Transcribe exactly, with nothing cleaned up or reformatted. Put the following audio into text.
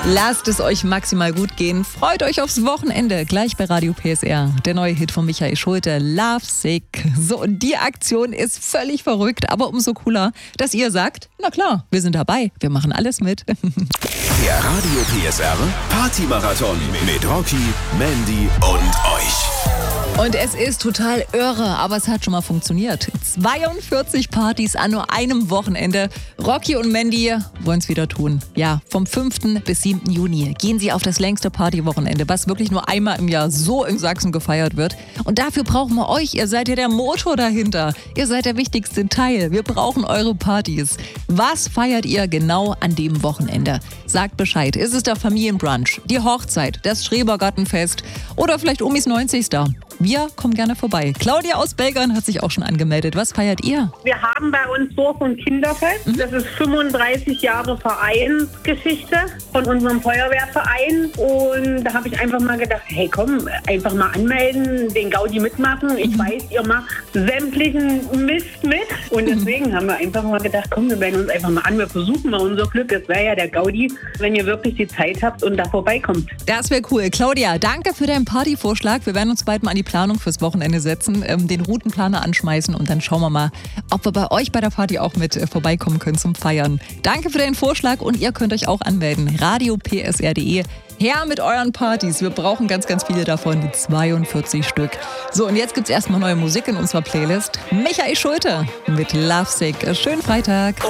Lasst es euch maximal gut gehen. Freut euch aufs Wochenende. Gleich bei Radio P S R. Der neue Hit von Michael Schulte, Love Sick. So, und die Aktion ist völlig verrückt, aber umso cooler, dass ihr sagt, na klar, wir sind dabei. Wir machen alles mit. Der Radio P S R Party-Marathon mit Rocky, Mandy und euch. Und es ist total irre, aber es hat schon mal funktioniert. zweiundvierzig Partys an nur einem Wochenende. Rocky und Mandy wollen es wieder tun. Ja, vom fünften bis siebten Juni gehen sie auf das längste Partywochenende, was wirklich nur einmal im Jahr so in Sachsen gefeiert wird. Und dafür brauchen wir euch. Ihr seid ja der Motor dahinter. Ihr seid der wichtigste Teil. Wir brauchen eure Partys. Was feiert ihr genau an dem Wochenende? Sagt Bescheid. Ist es der Familienbrunch, die Hochzeit, das Schrebergartenfest oder vielleicht Omis neunzigster? Wir kommen gerne vorbei. Claudia aus Belgern hat sich auch schon angemeldet. Was feiert ihr? Wir haben bei uns Dorf- und Kinderfest. Mhm. Das ist fünfunddreißig Jahre Vereinsgeschichte von unserem Feuerwehrverein. Und da habe ich einfach mal gedacht, hey komm, einfach mal anmelden, den Gaudi mitmachen. Ich mhm. weiß, ihr macht sämtlichen Mist mit. Und deswegen mhm. haben wir einfach mal gedacht, komm, wir melden uns einfach mal an. Wir versuchen mal unser Glück. Das wäre ja der Gaudi, wenn ihr wirklich die Zeit habt und da vorbeikommt. Das wäre cool. Claudia, danke für deinen Partyvorschlag. Wir werden uns bald mal an die Planung fürs Wochenende setzen, ähm, den Routenplaner anschmeißen und dann schauen wir mal, ob wir bei euch bei der Party auch mit äh, vorbeikommen können zum Feiern. Danke für den Vorschlag und ihr könnt euch auch anmelden. radio p s r punkt d e. Her mit euren Partys. Wir brauchen ganz, ganz viele davon. zweiundvierzig Stück. So, und jetzt gibt es erstmal neue Musik in unserer Playlist. Michael Schulte mit Love Sick. Schönen Freitag.